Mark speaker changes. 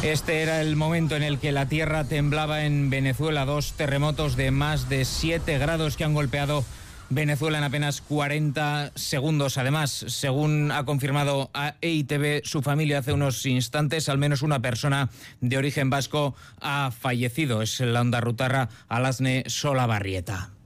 Speaker 1: Este era el momento en el que la tierra temblaba en Venezuela. 2 terremotos de más de 7 grados que han golpeado Venezuela en apenas 40 segundos. Además, según ha confirmado a EITV su familia hace unos instantes, al menos una persona de origen vasco ha fallecido. Es la ondarrutarra Alasne Solabarrieta.